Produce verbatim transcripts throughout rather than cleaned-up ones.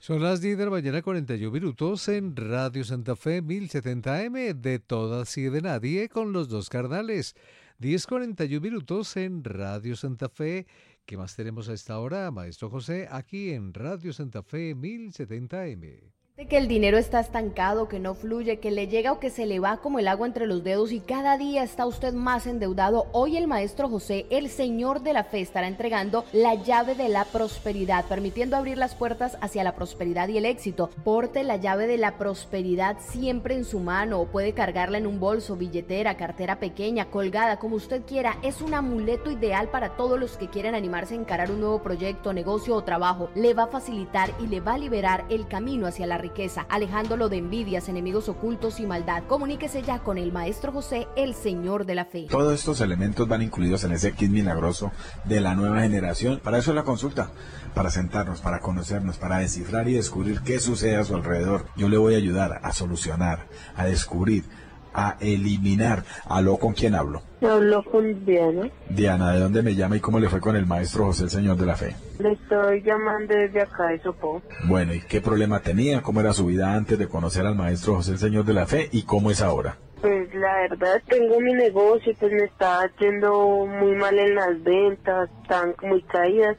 Son las diez de la mañana, cuarenta y uno minutos en Radio Santa Fe mil setenta M, de todas y de nadie, con los dos carnales. diez cuarenta y uno minutos en Radio Santa Fe. ¿Qué más tenemos a esta hora, Maestro José, aquí en Radio Santa Fe mil setenta M? Que el dinero está estancado, que no fluye, que le llega o que se le va como el agua entre los dedos y cada día está usted más endeudado. Hoy el Maestro José, el Señor de la Fe, estará entregando la llave de la prosperidad, permitiendo abrir las puertas hacia la prosperidad y el éxito. Porte la llave de la prosperidad siempre en su mano o puede cargarla en un bolso, billetera, cartera pequeña, colgada, como usted quiera. Es un amuleto ideal para todos los que quieren animarse a encarar un nuevo proyecto, negocio o trabajo. Le va a facilitar y le va a liberar el camino hacia la riqueza. Riqueza, alejándolo de envidias, enemigos ocultos y maldad. Comuníquese ya con el Maestro José, el Señor de la Fe. Todos estos elementos van incluidos en ese kit milagroso de la nueva generación. Para eso es la consulta, para sentarnos, para conocernos, para descifrar y descubrir qué sucede a su alrededor. Yo le voy a ayudar a solucionar, a descubrir, a eliminar. ¿Aló, con quién hablo? Yo hablo con Diana. Diana, ¿de dónde me llama y cómo le fue con el Maestro José, el Señor de la Fe? Le estoy llamando desde acá de Sopó. Bueno, ¿y qué problema tenía? ¿Cómo era su vida antes de conocer al Maestro José, el Señor de la Fe? ¿Y cómo es ahora? Pues la verdad, tengo mi negocio, pues me está yendo muy mal en las ventas, están muy caídas.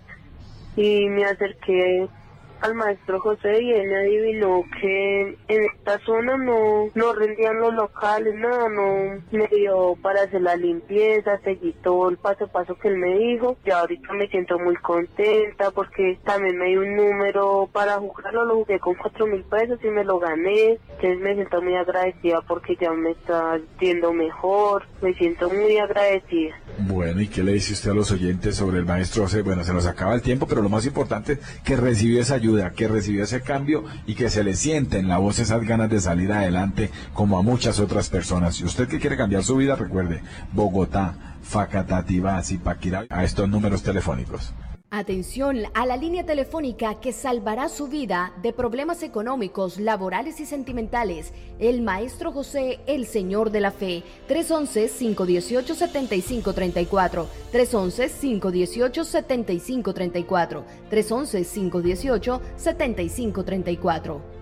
Y me acerqué al Maestro José y él me adivinó que en esta zona no, no rendían los locales, nada, no me dio para hacer la limpieza, seguí todo el paso a paso que él me dijo. Y ahorita me siento muy contenta porque también me dio un número para jugarlo, lo jugué con cuatro mil pesos y me lo gané. Entonces me siento muy agradecida porque ya me está yendo mejor, me siento muy agradecida. Bueno, ¿y qué le dice usted a los oyentes sobre el Maestro José? Bueno, se nos acaba el tiempo, pero lo más importante es que recibió esa ayuda, que recibió ese cambio y que se le siente en la voz esas ganas de salir adelante como a muchas otras personas. Si usted que quiere cambiar su vida, recuerde, Bogotá, Facatativá, Zipaquirá, a estos números telefónicos. Atención a la línea telefónica que salvará su vida de problemas económicos, laborales y sentimentales. El Maestro José, el Señor de la Fe. tres once, cinco dieciocho, setenta y cinco treinta y cuatro. tres once, cinco dieciocho, setenta y cinco treinta y cuatro. tres once, cinco dieciocho, setenta y cinco treinta y cuatro.